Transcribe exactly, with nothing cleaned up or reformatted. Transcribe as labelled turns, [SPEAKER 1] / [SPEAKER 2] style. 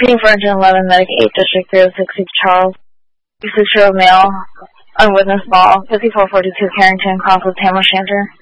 [SPEAKER 1] Reading for Engine eleven, Medic eight, District three oh six, Charles. six-year-old male, unwitnessed ball, fifty-four forty-two Carrington, cross with Tamara Shanter.